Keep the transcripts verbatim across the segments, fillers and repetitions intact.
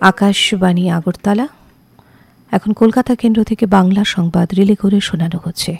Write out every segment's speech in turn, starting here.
আকাশবাণী আগরতলা। এখন কলকাতা কেন্দ্র থেকে বাংলা সংবাদ রিলে করে শোনানো হচ্ছে।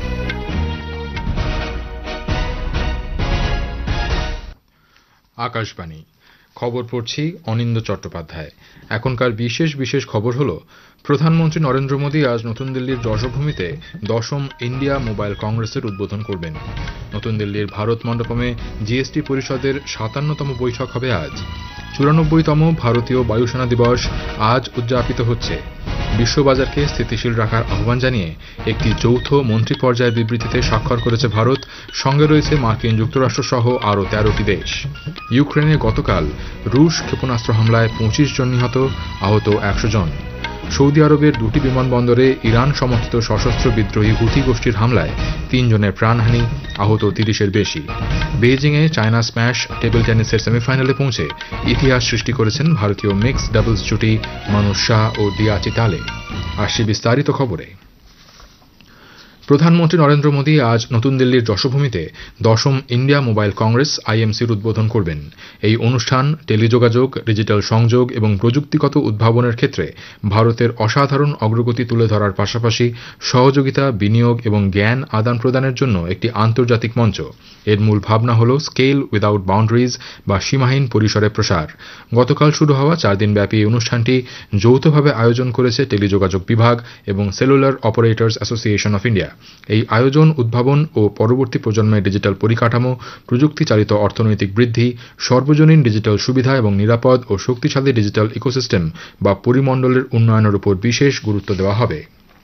আকাশবাণী খবর পড়ছি অনিন্দ চট্টোপাধ্যায়। এখনকার বিশেষ বিশেষ খবর হলো, প্রধানমন্ত্রী নরেন্দ্র মোদী আজ নতুন দিল্লির যশোভূমিতে দশম ইন্ডিয়া মোবাইল কংগ্রেসের উদ্বোধন করবেন। নতুন দিল্লির ভারত মণ্ডপমে জিএসটি পরিষদের সাতান্নতম বৈঠক হবে আজ। চুরানব্বইতম ভারতীয় বায়ুসেনা দিবস আজ উদযাপিত হচ্ছে। বিশ্ববাজারকে স্থিতিশীল রাখার আহ্বান জানিয়ে একটি যৌথ মন্ত্রী পর্যায়ের বিবৃতিতে স্বাক্ষর করেছে ভারত। সঙ্গে রয়েছে মার্কিন যুক্তরাষ্ট্র সহ আরও তেরোটি দেশ। ইউক্রেনে গতকাল রুশ ক্ষেপণাস্ত্র হামলায় পঁচিশ জন নিহত, আহত একশো জন। সৌদি আরবের দুটি বিমানবন্দরে ইরান সমর্থিত সশস্ত্র বিদ্রোহী হুথি গোষ্ঠীর হামলায় তিন জনের প্রাণহানি, আহত তিরিশের বেশি। বেইজিংয়ে চায়না স্ম্যাশ টেবিল টেনিসের সেমিফাইনালে পৌঁছে ইতিহাস সৃষ্টি করেছেন ভারতীয় মিক্সড ডাবলস জুটি মানুষ শাহ ও দিয়া চিতালে। আসছে বিস্তারিত খবরে। প্রধানমন্ত্রী নরেন্দ্র মোদী আজ নতুন দিল্লির যশোভূমিতে দশম ইন্ডিয়া মোবাইল কংগ্রেস আইএমসির উদ্বোধন করবেন। এই অনুষ্ঠান টেলিযোগাযোগ, ডিজিটাল সংযোগ এবং প্রযুক্তিগত উদ্ভাবনের ক্ষেত্রে ভারতের অসাধারণ অগ্রগতি তুলে ধরার পাশাপাশি সহযোগিতা, বিনিয়োগ এবং জ্ঞান আদান প্রদানের জন্য একটি আন্তর্জাতিক মঞ্চ। এর মূল ভাবনা হল স্কেল উইদাউট বাউন্ডারিজ বা সীমাহীন পরিসরে প্রসার। গতকাল শুরু হওয়া চার দিনব্যাপী এই অনুষ্ঠানটি যৌথভাবে আয়োজন করেছে টেলিযোগাযোগ বিভাগ এবং cellular operators association of India. এই আয়োজন উদ্ভাবন ও পরবর্তী প্রজন্মের ডিজিটাল পরিকাঠামো, প্রযুক্তি চালিত অর্থনৈতিক বৃদ্ধি, সর্বজনীন ডিজিটাল সুবিধা এবং নিরাপদ ও শক্তিশালী ডিজিটাল ইকোসিস্টেম বা পরিমণ্ডলের উন্নয়নের উপর বিশেষ গুরুত্ব দেওয়া হবে।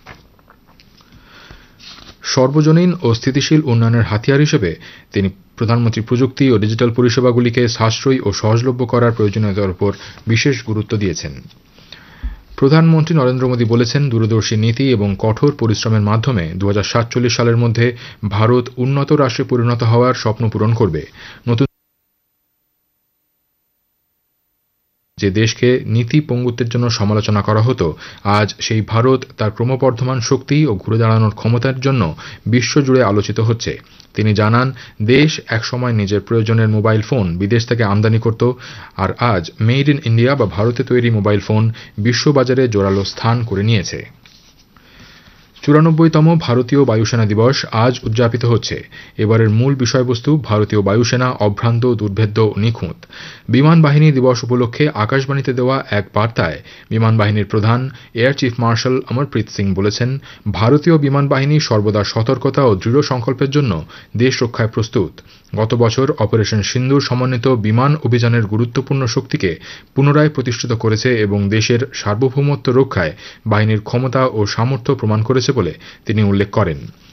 সর্বজনীন ও স্থিতিশীল উন্নয়নের হাতিয়ার হিসেবে তিনি প্রধানমন্ত্রী প্রযুক্তি ও ডিজিটাল পরিষেবাগুলিকে সাশ্রয়ী ও সহজলভ্য করার প্রয়োজনীয়তার উপর বিশেষ গুরুত্ব দিয়েছেন। প্রধানমন্ত্রী নরেন্দ্র মোদী বলেছেন, দূরদর্শী নীতি এবং কঠোর পরিশ্রমের মাধ্যমে দু হাজার সাতচল্লিশ সালের মধ্যে ভারত উন্নত রাষ্ট্রে পরিণত হওয়ার স্বপ্ন পূরণ করবে। নতুন যে দেশকে নীতি পঙ্গুত্বের জন্য সমালোচনা করা হতো, আজ সেই ভারত তার ক্রমবর্ধমান শক্তি ও ঘুরে দাঁড়ানোর ক্ষমতার জন্য বিশ্বজুড়ে আলোচিত হচ্ছে। তিনি জানান, দেশ একসময় নিজের প্রয়োজনের মোবাইল ফোন বিদেশ থেকে আমদানি করত, আর আজ মেড ইন ইন্ডিয়া বা ভারতে তৈরি মোবাইল ফোন বিশ্ববাজারে জোরালো স্থান করে নিয়েছে। চুরানব্বইতম ভারতীয় বায়ুসেনা দিবস আজ উদযাপিত হচ্ছে। এবারের মূল বিষয়বস্তু ভারতীয় বায়ুসেনা অভ্রান্ত, দুর্ভেদ্য ও নিখুঁত। বিমান বাহিনী দিবস উপলক্ষে আকাশবাণীতে দেওয়া এক বার্তায় বিমান বাহিনীর প্রধান air chief marshal Amarpreet Singh বলেছেন, ভারতীয় বিমান বাহিনী সর্বদা সতর্কতা ও দৃঢ় সংকল্পের জন্য দেশ রক্ষায় প্রস্তুত। গত বছর অপারেশন সিন্দুর সমন্বিত বিমান অভিযানের গুরুত্বপূর্ণ শক্তিকে পুনরায় প্রতিষ্ঠিত করেছে এবং দেশের সার্বভৌমত্ব রক্ষায় বাহিনীর ক্ষমতা ও সামর্থ্য প্রমাণ করেছে বলে তিনি উল্লেখ করেন।